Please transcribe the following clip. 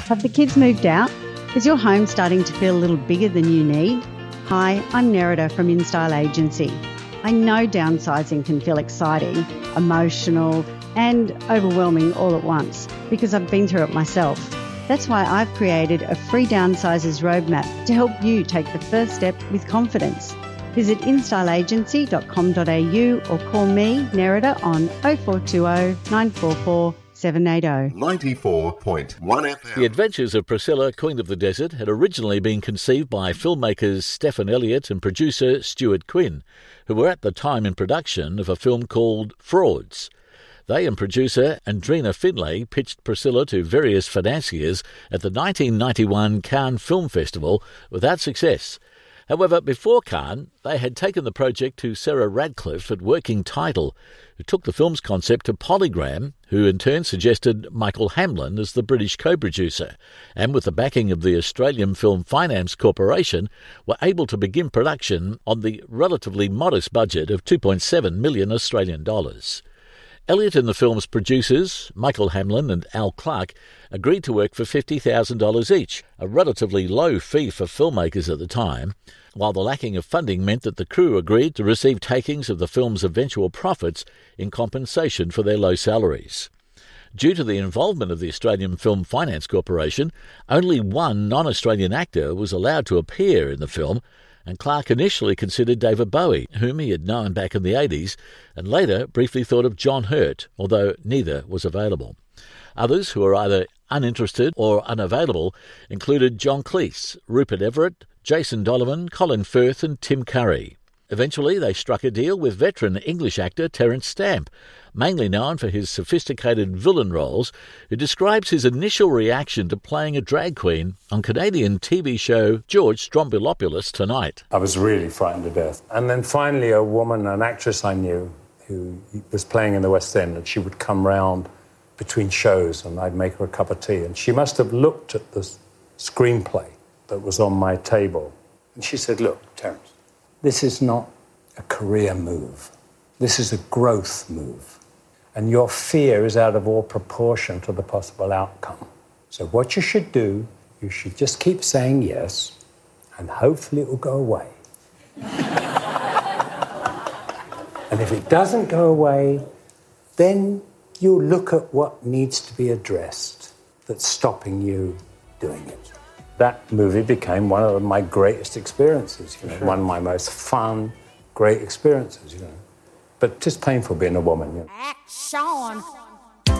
Have the kids moved out? Is your home starting to feel a little bigger than you need? Hi, I'm Nerida from InStyle Agency. I know downsizing can feel exciting, emotional, and overwhelming all at once because I've been through it myself. That's why I've created a free downsizers roadmap to help you take the first step with confidence. Visit instyleagency.com.au or call me, Nerida, on 0420 944 780. 94.1 FM. The Adventures of Priscilla, Queen of the Desert, had originally been conceived by filmmakers Stephen Elliott and producer Stuart Quinn, who were at the time in production of a film called Frauds. They and producer Andrina Finlay pitched Priscilla to various financiers at the 1991 Cannes Film Festival without success. However, before Cannes, they had taken the project to Sarah Radcliffe at Working Title, who took the film's concept to Polygram, who in turn suggested Michael Hamlin as the British co-producer, and with the backing of the Australian Film Finance Corporation, were able to begin production on the relatively modest budget of 2.7 million Australian dollars. Elliott and the film's producers, Michael Hamlin and Al Clark, agreed to work for $50,000 each, a relatively low fee for filmmakers at the time, while the lacking of funding meant that the crew agreed to receive takings of the film's eventual profits in compensation for their low salaries. Due to the involvement of the Australian Film Finance Corporation, only one non-Australian actor was allowed to appear in the film, and Clark initially considered David Bowie, whom he had known back in the 80s, and later briefly thought of John Hurt, although neither was available. Others who were either uninterested or unavailable included John Cleese, Rupert Everett, Jason Donovan, Colin Firth and Tim Curry. Eventually they struck a deal with veteran English actor Terence Stamp, mainly known for his sophisticated villain roles, who describes his initial reaction to playing a drag queen on Canadian TV show George Stromboliopoulos Tonight. I was really frightened to death. And then finally a woman, an actress I knew, who was playing in the West End, and she would come round between shows and I'd make her a cup of tea. And she must have looked at the screenplay that was on my table. And she said, "Look, Terence, this is not a career move. This is a growth move. And your fear is out of all proportion to the possible outcome. So what you should do, you should just keep saying yes, and hopefully it will go away. And if it doesn't go away, then you look at what needs to be addressed that's stopping you doing it." That movie became one of my greatest experiences, one of my most fun, great experiences, But just painful being a woman, Action!